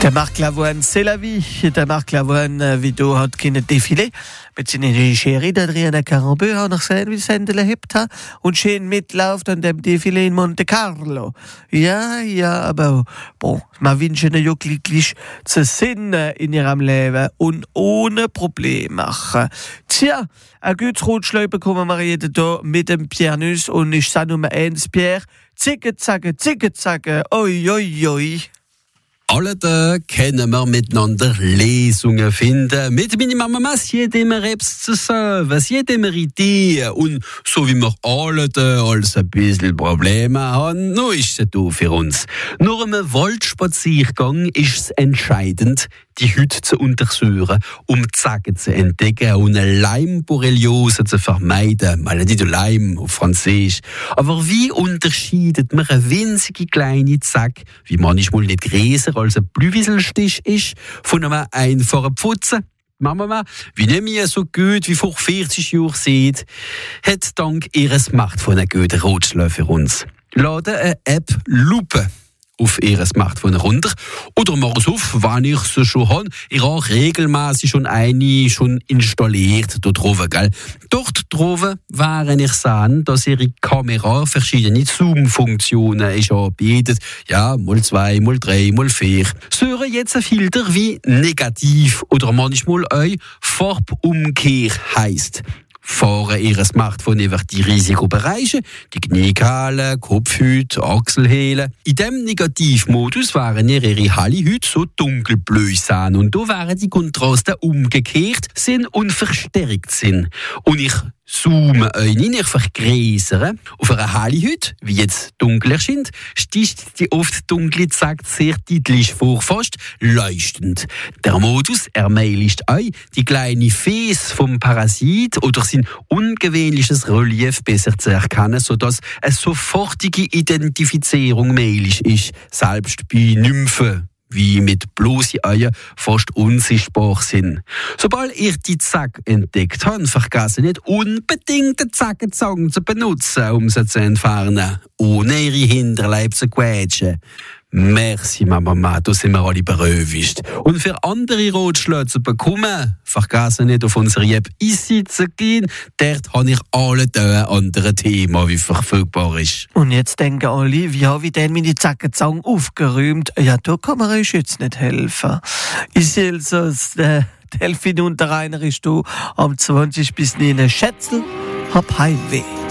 Der Marc Lavoine, c'est la vie. Der Marc Lavoine, wie du hat keine Défilé. Mit seinen Chéri, der Adriana Carambeu, hat noch gesehen, wie sie erlebt hat. Und schön mitläuft an dem Défilé in Monte Carlo. Ja, aber, man wünscht ihnen ja glücklich zu sein in ihrem Leben und ohne Probleme machen. Tja, ein gutes Rutschlein bekommen wir jeden Tag mit dem Pierre Nuss und ich sage Nummer 1, Pierre, zicke, zacke, oi, oi, oi. Alle Tage können wir miteinander Lesungen finden. Mit meiner Mama, jedem etwas zu sagen, jedem Idee. Und so wie wir alle Tage als ein bisschen Probleme haben, nur ist es da für uns. Nur einem Waldspaziergang ist es entscheidend, die Hütte zu untersuchen, um Zacken zu entdecken und eine Leimborreliose zu vermeiden. Maladie de Lyme auf Französisch. Aber wie unterscheidet man eine winzige kleine Zacke, wie manchmal nicht größer als ein Blühwieselstich ist, von einem einfachen Pfutzen? Mama, wie nicht mehr so gut wie vor 40 Jahren sieht, hat dank ihres Smartphone einen guten Ratschlag für uns. Lade eine App Lupe auf ihr Smartphone runter oder mach es auf, wenn ich sie schon habe. Ich habe regelmäßig schon eine installiert dort drauf, gell? Dort drauf wäre ich sehen, dass ihre Kamera verschiedene Zoom-Funktionen anbietet. Ja, mal 2, mal 3, mal 4. Söre jetzt ein Filter wie negativ oder manchmal auch Farbumkehr heisst. Fahren ihr Smartphone über die Risikobereiche, die Kniekehlen, Kopfhüte, Achselhöhlen. In diesem Negativmodus wären ihre Hallehüte so dunkelblau sein und da wären die Kontraste umgekehrt sind und verstärkt sind. Und ich zoome ein, ich vergrößere. Auf einer Hallehütte, wie jetzt dunkel erscheint, sticht die oft dunkle Zacke sehr deutlich vor, fast leuchtend. Der Modus ermöglicht auch die kleine Fes vom Parasit oder sein ungewöhnliches Relief besser zu erkennen, sodass eine sofortige Identifizierung möglich ist, selbst bei Nymphen, wie mit bloßen Eiern fast unsichtbar sind. Sobald ihr die Zacke entdeckt habt, vergessen nicht unbedingt den Zackenzangen zu benutzen, um sie zu entfernen, ohne ihre Hinterleib zu quetschen. Merci, Mama, da sind wir alle beröwischt. Und für andere Ratschläge zu bekommen, vergessen nicht auf unsere App Easy zu gehen. Dort habe ich alle Tage andere Themen, wie verfügbar ist. Und jetzt denken alle, wie habe ich denn meine Zackenzange aufgeräumt? Ja, da kann man euch jetzt nicht helfen. Ich sehe also, der Delfin Unterreiner ist da am 20 bis 9 Schätzel, hab Heimweh.